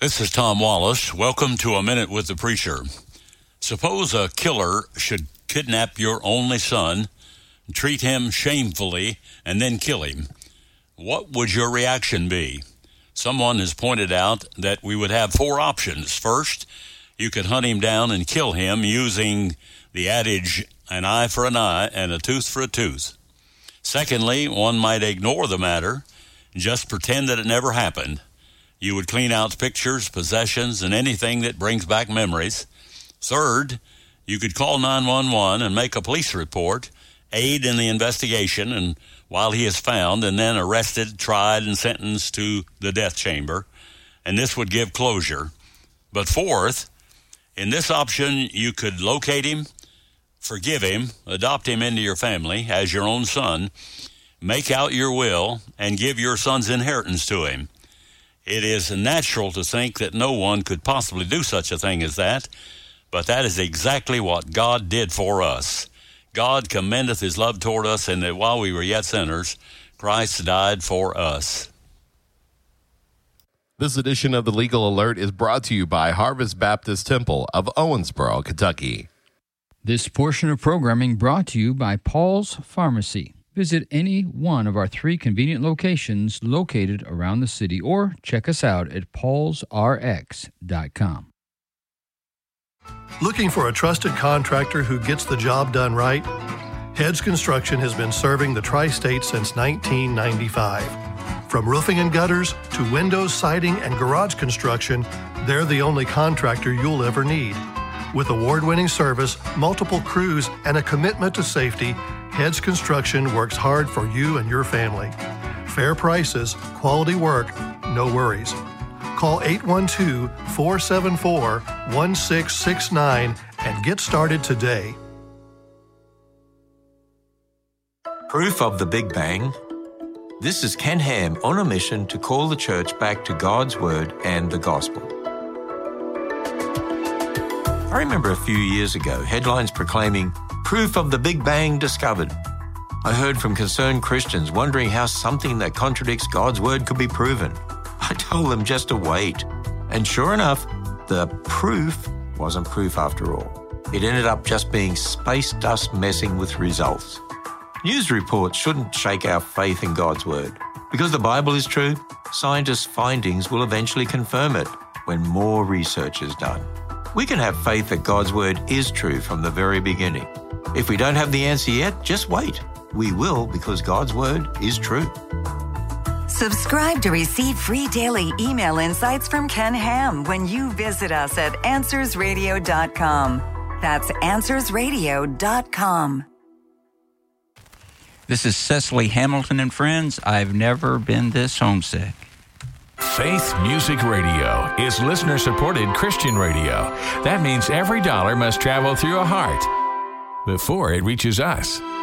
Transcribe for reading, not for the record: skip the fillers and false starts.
This is Tom Wallace. Welcome to A Minute with the Preacher. Suppose a killer should kidnap your only son, treat him shamefully, and then kill him. What would your reaction be? Someone has pointed out that we would have 4 options. First, you could hunt him down and kill him using the adage, an eye for an eye and a tooth for a tooth. Secondly, one might ignore the matter, just pretend that it never happened. You would clean out pictures, possessions, and anything that brings back memories. Third, you could call 911 and make a police report, aid in the investigation, and while he is found, and then arrested, tried, and sentenced to the death chamber. And this would give closure. But fourth, in this option, you could locate him, forgive him, adopt him into your family as your own son, make out your will, and give your son's inheritance to him. It is natural to think that no one could possibly do such a thing as that, but that is exactly what God did for us. God commendeth his love toward us, and that while we were yet sinners, Christ died for us. This edition of the Legal Alert is brought to you by Harvest Baptist Temple of Owensboro, Kentucky. This portion of programming brought to you by Paul's Pharmacy. Visit any one of our 3 convenient locations located around the city, or check us out at paulsrx.com. Looking for a trusted contractor who gets the job done right? Heads Construction has been serving the Tri-State since 1995. From roofing and gutters to windows, siding, and garage construction, they're the only contractor you'll ever need. With award-winning service, multiple crews, and a commitment to safety, Heads Construction works hard for you and your family. Fair prices, quality work, no worries. Call 812-474-1669 and get started today. Proof of the Big Bang? This is Ken Ham on a mission to call the church back to God's Word and the Gospel. I remember a few years ago, headlines proclaiming, "Proof of the Big Bang discovered." I heard from concerned Christians wondering how something that contradicts God's Word could be proven. I told them just to wait. And sure enough, the proof wasn't proof after all. It ended up just being space dust messing with results. News reports shouldn't shake our faith in God's Word. Because the Bible is true, scientists' findings will eventually confirm it when more research is done. We can have faith that God's Word is true from the very beginning. If we don't have the answer yet, just wait. We will, because God's Word is true. Subscribe to receive free daily email insights from Ken Ham when you visit us at AnswersRadio.com. That's AnswersRadio.com. This is Cecily Hamilton and friends. I've never been this homesick. Faith Music Radio is listener-supported Christian radio. That means every dollar must travel through a heart before it reaches us.